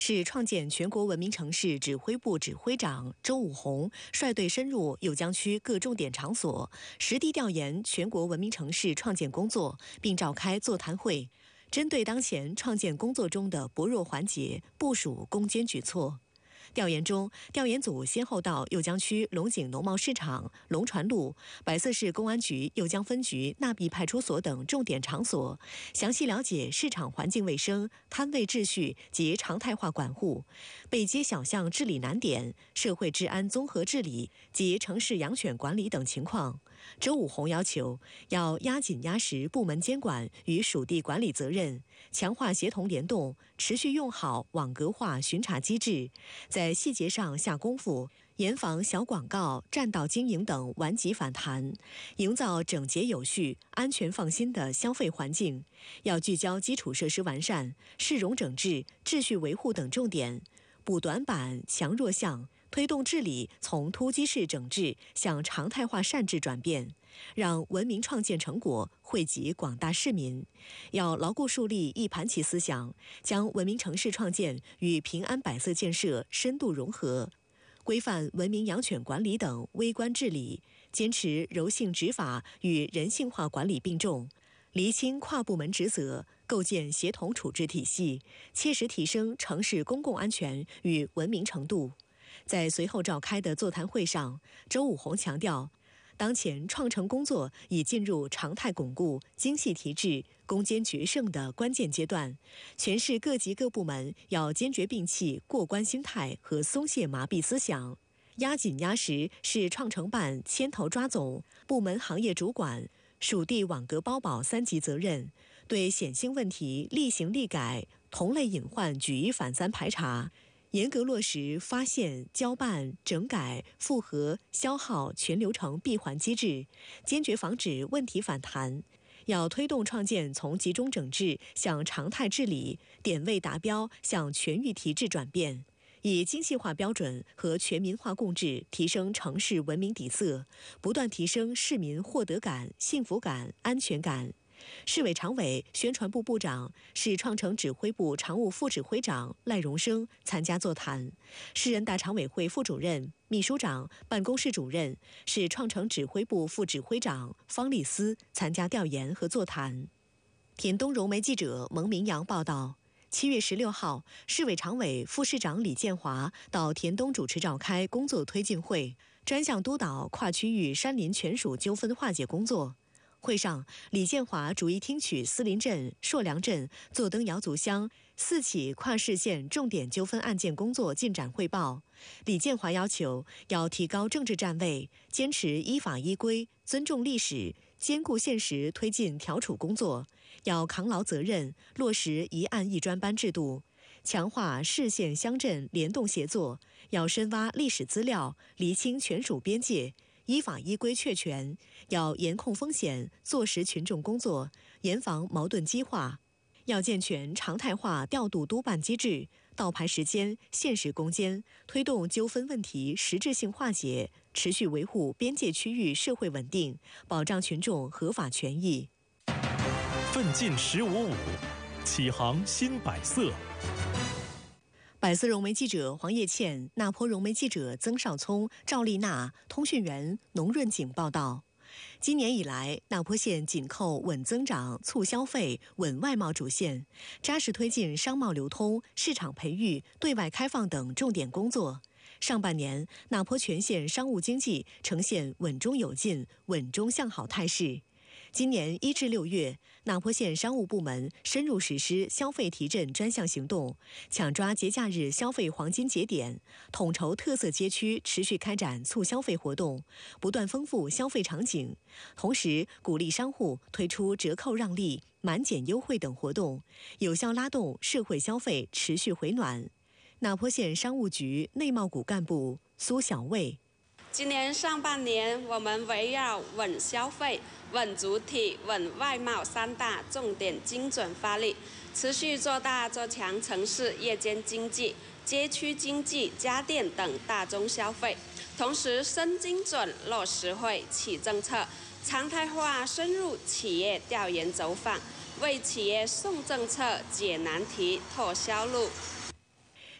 市创建全国文明城市指挥部指挥长周武红率队深入酉江区各重点场所，实地调研全国文明城市创建工作，并召开座谈会，针对当前创建工作中的薄弱环节，部署攻坚举措。调研中，调研组先后到酉江区龙井农贸市场、龙船路、百色市公安局酉江分局纳碧派出所等重点场所，详细了解市场环境卫生、摊位秩序及常态化管护、背街小巷治理难点、社会治安综合治理及城市养犬管理等情况。周武红要求要压紧压实部门监管与属地管理责任，强化协同联动，持续用好网格化巡查机制，在细节上下功夫，严防小广告、占道经营等顽疾反弹，营造整洁有序、安全放心的消费环境。要聚焦基础设施完善、市容整治、秩序维护等重点，补短板、强弱项，推动治理从突击式整治向常态化善治转变，让文明创建成果惠及广大市民。要牢固树立一盘棋思想，将文明城市创建与平安百色建设深度融合，规范文明养犬管理等微观治理，坚持柔性执法与人性化管理并重，厘清跨部门职责，构建协同处置体系，切实提升城市公共安全与文明程度。在随后召开的座谈会上，周武红强调，当前创城工作已进入常态巩固、精细提质、攻坚决胜的关键阶段，全市各级各部门要坚决摒弃过关心态和松懈麻痹思想，压紧压实市创城办牵头抓总、部门行业主管、属地网格包保3级责任，对显性问题立行立改、同类隐患举一反三排查，严格落实发现、交办、整改、复核、消耗全流程闭环机制，坚决防止问题反弹。要推动创建从集中整治向常态治理、点位达标向全域提质转变，以精细化标准和全民化共治提升城市文明底色，不断提升市民获得感、幸福感、安全感。市委常委、宣传部部长、市创城指挥部常务副指挥长赖荣生参加座谈，市人大常委会副主任、秘书长、办公室主任、市创城指挥部副指挥长方丽思参加调研和座谈。田东融媒记者蒙明阳报道。7月16号，市委常委、副市长李建华到田东主持召开工作推进会，专项督导跨区域山林权属纠纷化解工作。会上，李建华逐一听取思林镇、硕梁镇、坐登瑶族乡4起跨市县重点纠纷案件工作进展汇报。李建华要求要提高政治站位，坚持依法依规，尊重历史，兼顾现实推进调处工作，要扛牢责任，落实一案一专班制度，强化市县乡镇联动协作，要深挖历史资料，厘清权属边界，依法依规确权，要严控风险，坐实群众工作，严防矛盾激化，要健全常态化调度督办机制，倒排时间，限时攻坚，推动纠纷问题实质性化解，持续维护边界区域社会稳定，保障群众合法权益。 奋进15.5，启航新百色。 百色融媒记者黄叶倩、那坡融媒记者曾少聪、赵丽娜、通讯员农润景报道。今年以来，那坡县紧扣稳增长、促消费、稳外贸主线，扎实推进商贸流通、市场培育、对外开放等重点工作。上半年，那坡全县商务经济呈现稳中有进、稳中向好态势。今年1至6月，那坡县商务部门深入实施消费提振专项行动，抢抓节假日消费黄金节点，统筹特色街区持续开展促消费活动，不断丰富消费场景，同时鼓励商户推出折扣让利、满减优惠等活动，有效拉动社会消费持续回暖。那坡县商务局内贸股干部苏小卫。 今年上半年，我们围绕稳消费、稳主体、稳外贸3大重点精准发力，持续做大做强城市夜间经济、街区经济、家电等大宗消费，同时深精准落实惠企政策，常态化深入企业调研走访，为企业送政策、解难题、拓销路，